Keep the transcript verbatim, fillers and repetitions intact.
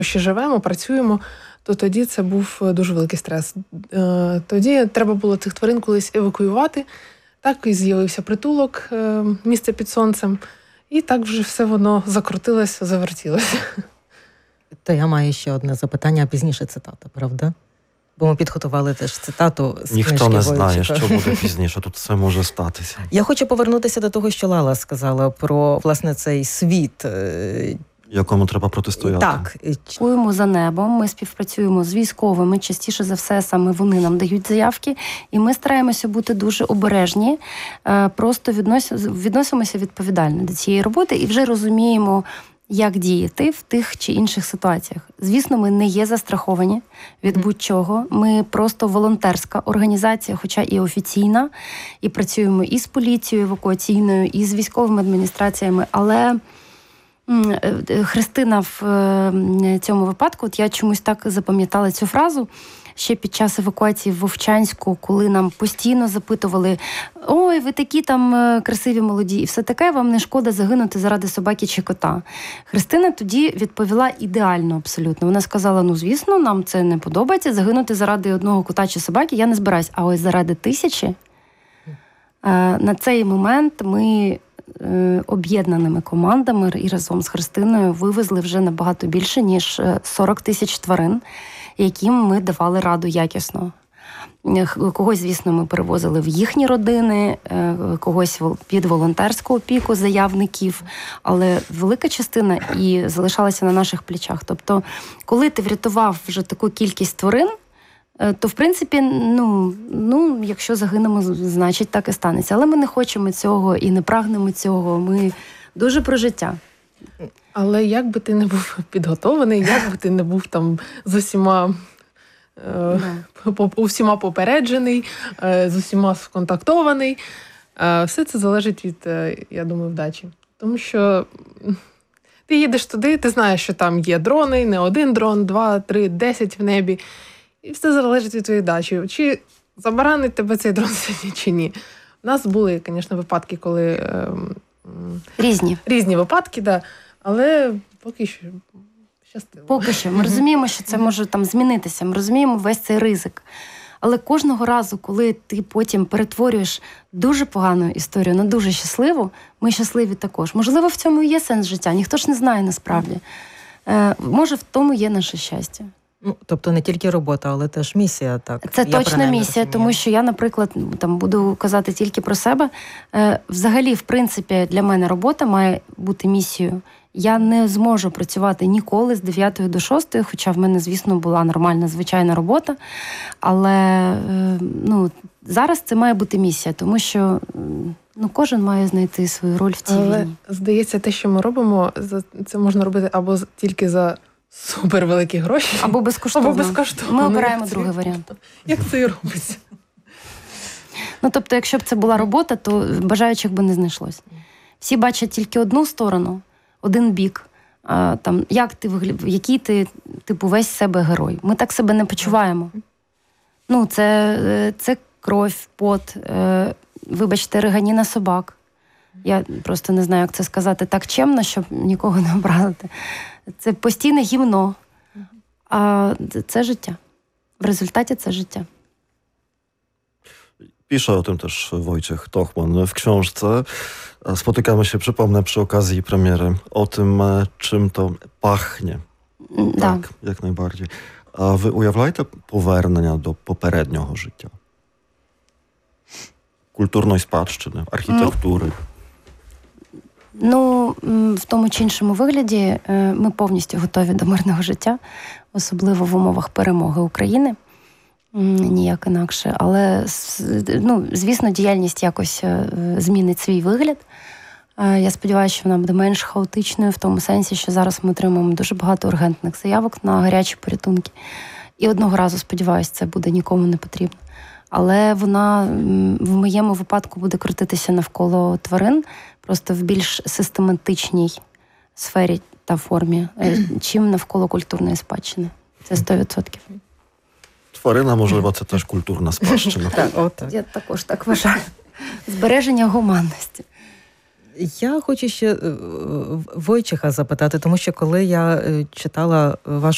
ще живемо, працюємо, то тоді це був дуже великий стрес. Тоді треба було цих тварин колись евакуювати. Так і з'явився притулок, місце під сонцем. І так вже все воно закрутилося, завертілося. То я маю ще одне запитання, а пізніше цитата, правда? Бо ми підготували теж цитату з Ніхто книжки не знає, Войчика. що буде пізніше, тут все може статися. Я хочу повернутися до того, що Лала сказала про, власне, цей світ. Якому треба протистояти. Так. Слідкуємо за небом, ми співпрацюємо з військовими, частіше за все саме вони нам дають заявки, і ми стараємося бути дуже обережні, просто відносимося відповідально до цієї роботи і вже розуміємо, як діяти в тих чи інших ситуаціях. Звісно, ми не є застраховані від будь-чого. Ми просто волонтерська організація, хоча і офіційна, і працюємо і з поліцією евакуаційною, і з військовими адміністраціями, але Христина в цьому випадку, от я чомусь так запам'ятала цю фразу, ще під час евакуації в Вовчанську, коли нам постійно запитували: ой, ви такі там красиві, молоді, і все таке, вам не шкода загинути заради собаки чи кота. Христина тоді відповіла ідеально абсолютно. Вона сказала: ну, звісно, нам це не подобається, загинути заради одного кота чи собаки я не збираюсь, а ось заради тисячі. На цей момент ми об'єднаними командами і разом з Христиною вивезли вже набагато більше, ніж сорок тисяч тварин, яким ми давали раду якісно. Когось, звісно, ми перевозили в їхні родини, когось під волонтерську опіку заявників, але велика частина і залишалася на наших плечах. Тобто, коли ти врятував вже таку кількість тварин, то, в принципі, ну, ну, якщо загинемо, значить так і станеться. Але ми не хочемо цього і не прагнемо цього. Ми дуже про життя. Але як би ти не був підготований, як би ти не був там з усіма, е, усіма попереджений, е, з усіма сконтактований, е, все це залежить від, е, я думаю, вдачі. Тому що ти їдеш туди, ти знаєш, що там є дрони, не один дрон, два, три, десять в небі. І все залежить від твоєї дачі. Чи забаранить тебе цей дрон сьогодні, чи ні. У нас були, звісно, випадки, коли... Е, Різні. Різні випадки, да. Але поки що щастило. Поки що. Ми розуміємо, що це може там змінитися. Ми розуміємо весь цей ризик. Але кожного разу, коли ти потім перетворюєш дуже погану історію на дуже щасливу, ми щасливі також. Можливо, в цьому і є сенс життя. Ніхто ж не знає насправді. Е, може, в тому є наше щастя. Ну, тобто не тільки робота, але теж місія, так? Це я точна місія, розумію. Тому що я, наприклад, там буду казати тільки про себе. Е, взагалі, в принципі, для мене робота має бути місією. Я не зможу працювати ніколи з дев'ятої до шостої, хоча в мене, звісно, була нормальна, звичайна робота. Але е, ну, зараз це має бути місія, тому що ну, кожен має знайти свою роль в цій Але, війні. здається, те, що ми робимо, це можна робити або тільки за супервеликі гроші. Або безкоштовно. Або безкоштовно. Ми обираємо Як це- другий варіант. Як це і робиться? Ну, тобто, якщо б це була робота, то бажаючих би не знайшлось. Всі бачать тільки одну сторону, один бік. А, там, як ти виглядав, який ти, типу, весь себе герой. Ми так себе не почуваємо. Ну, це, це кров, пот, е, вибачте, риганіна собак. Я просто не знаю, як це сказати так чемно, щоб нікого не образити. Це постійне гімно. А це життя. В результаті це життя. Pisze o tym też Wojciech Tochman w książce. Spotykamy się, przypomnę, przy okazji premiery o tym, czym to pachnie. Да. Так, як найбарdziej. А ви уявляєте повернення до попереднього життя? Культурної спадщини, архітектури? Ну, в тому чи іншому вигляді ми повністю готові до мирного життя, особливо в умовах перемоги України. Ніяк інакше. Але, ну, звісно, діяльність якось змінить свій вигляд. Я сподіваюся, що вона буде менш хаотичною в тому сенсі, що зараз ми отримуємо дуже багато ургентних заявок на гарячі порятунки. І одного разу, сподіваюся, це буде нікому не потрібно. Але вона в моєму випадку буде крутитися навколо тварин, просто в більш систематичній сфері та формі, чим навколо культурної спадщини. Це сто відсотків. Тварина, можливо, це теж культурна спадщина. Так, от. Я також так вважаю. Збереження гуманності. Я хочу ще Войчеха запитати, тому що коли я читала вашу